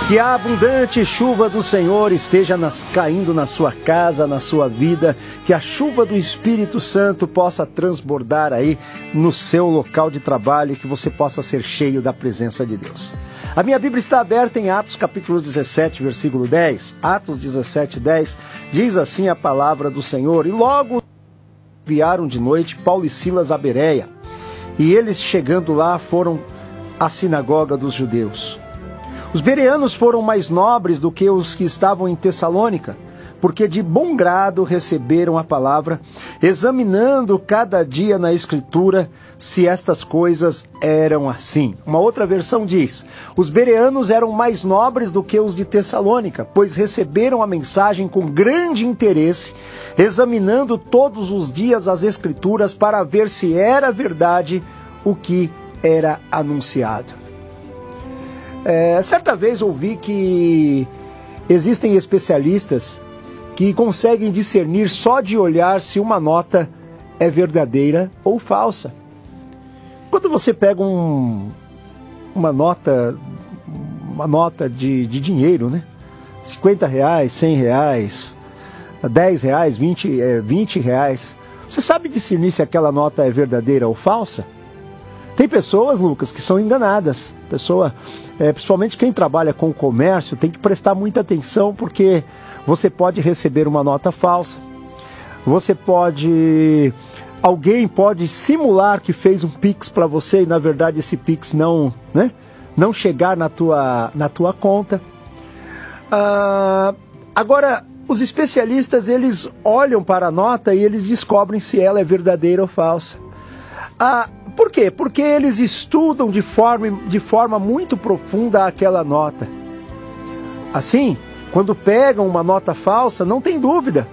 Que a abundante chuva do Senhor esteja caindo na sua casa, na sua vida, que a chuva do Espírito Santo possa transbordar aí no seu local de trabalho e que você possa ser cheio da presença de Deus. A minha Bíblia está aberta em Atos capítulo 17, versículo 10. Atos 17, 10, diz assim a palavra do Senhor: E logo enviaram de noite Paulo e Silas a Bereia, e eles chegando lá foram à sinagoga dos judeus. Os bereanos foram mais nobres do que os que estavam em Tessalônica, porque de bom grado receberam a palavra, examinando cada dia na Escritura se estas coisas eram assim. Uma outra versão diz: os bereanos eram mais nobres do que os de Tessalônica, pois receberam a mensagem com grande interesse, examinando todos os dias as Escrituras para ver se era verdade o que era anunciado. Certa vez ouvi que existem especialistas que conseguem discernir só de olhar se uma nota é verdadeira ou falsa. Quando você pega uma nota de dinheiro, né? R$50, R$100, R$10, R$20, você sabe discernir se aquela nota é verdadeira ou falsa? Tem pessoas, Lucas, que são enganadas. Principalmente quem trabalha com comércio, tem que prestar muita atenção, porque você pode receber uma nota falsa. Alguém pode simular que fez um Pix para você e na verdade esse Pix não chegar na tua conta. Agora, os especialistas, eles olham para a nota e eles descobrem se ela é verdadeira ou falsa. Por quê? Porque eles estudam de forma muito profunda aquela nota. Assim, quando pegam uma nota falsa, não tem dúvida.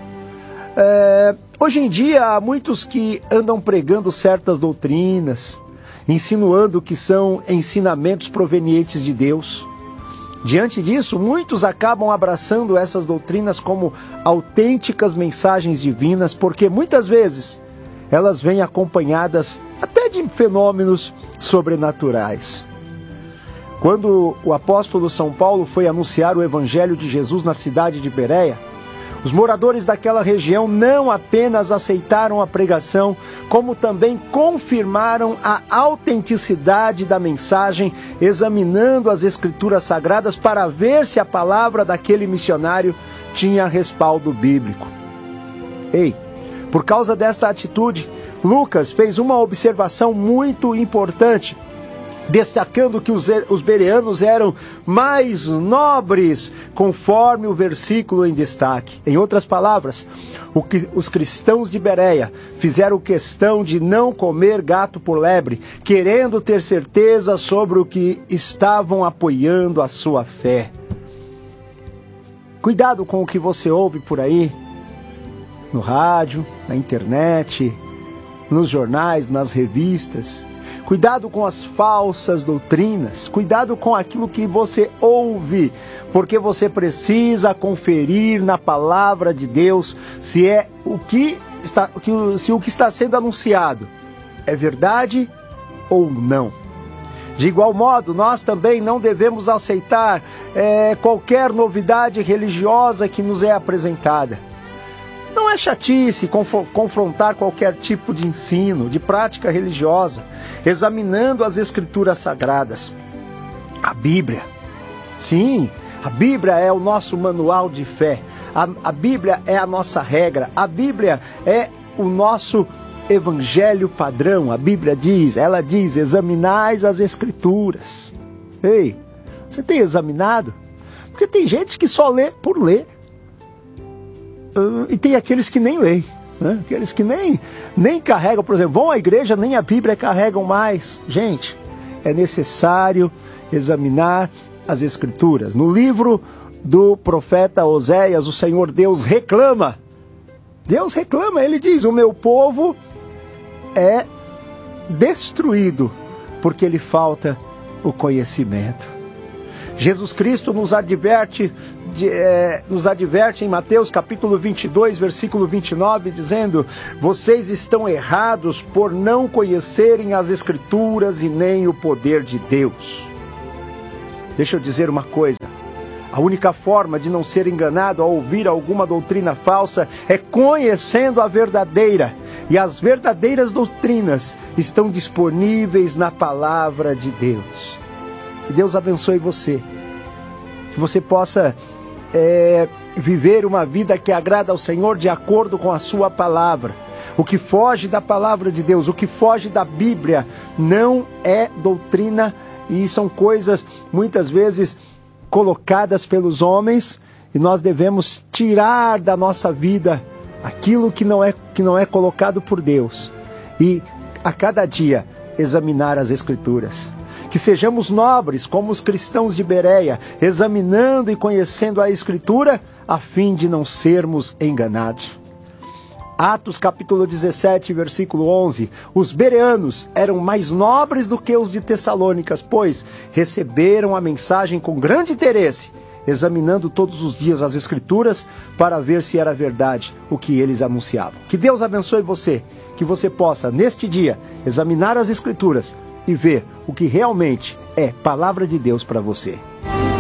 Hoje em dia, há muitos que andam pregando certas doutrinas, insinuando que são ensinamentos provenientes de Deus. Diante disso, muitos acabam abraçando essas doutrinas como autênticas mensagens divinas, porque muitas vezes elas vêm acompanhadas até de fenômenos sobrenaturais. Quando o apóstolo São Paulo foi anunciar o evangelho de Jesus na cidade de Bereia, os moradores daquela região não apenas aceitaram a pregação, como também confirmaram a autenticidade da mensagem, examinando as Escrituras Sagradas para ver se a palavra daquele missionário tinha respaldo bíblico. Por causa desta atitude, Lucas fez uma observação muito importante, destacando que os bereanos eram mais nobres, conforme o versículo em destaque. Em outras palavras, os cristãos de Bereia fizeram questão de não comer gato por lebre, querendo ter certeza sobre o que estavam apoiando a sua fé. Cuidado com o que você ouve por aí, no rádio, na internet, nos jornais, nas revistas. Cuidado com as falsas doutrinas. Cuidado com aquilo que você ouve, porque você precisa conferir na palavra de Deus se o que está sendo anunciado é verdade ou não. De igual modo, nós também não devemos aceitar qualquer novidade religiosa que nos é apresentada. Não é chatice confrontar qualquer tipo de ensino, de prática religiosa, examinando as Escrituras Sagradas. A Bíblia, sim, a Bíblia é o nosso manual de fé, a Bíblia é a nossa regra, a Bíblia é o nosso evangelho padrão. A Bíblia diz, examinais as Escrituras. Você tem examinado? Porque tem gente que só lê por ler. E tem aqueles que nem leem, né? Aqueles que nem carregam, por exemplo, vão à igreja, nem a Bíblia carregam mais. Gente, é necessário examinar as Escrituras. No livro do profeta Oséias, o Senhor Deus reclama. Ele diz: o meu povo é destruído porque lhe falta o conhecimento. Jesus Cristo nos adverte em Mateus capítulo 22, versículo 29, dizendo: vocês estão errados por não conhecerem as Escrituras e nem o poder de Deus. Deixa eu dizer uma coisa. A única forma de não ser enganado ao ouvir alguma doutrina falsa é conhecendo a verdadeira. E as verdadeiras doutrinas estão disponíveis na palavra de Deus. Que Deus abençoe você. Que você possa viver uma vida que agrada ao Senhor de acordo com a sua palavra. O que foge da palavra de Deus, o que foge da Bíblia, não é doutrina, e são coisas muitas vezes colocadas pelos homens, e nós devemos tirar da nossa vida aquilo que não é colocado por Deus, e a cada dia examinar as Escrituras. Que sejamos nobres como os cristãos de Bereia, examinando e conhecendo a Escritura, a fim de não sermos enganados. Atos capítulo 17, versículo 11. Os bereanos eram mais nobres do que os de Tessalônicas, pois receberam a mensagem com grande interesse, examinando todos os dias as Escrituras para ver se era verdade o que eles anunciavam. Que Deus abençoe você, que você possa, neste dia, examinar as Escrituras e ver o que realmente é palavra de Deus para você.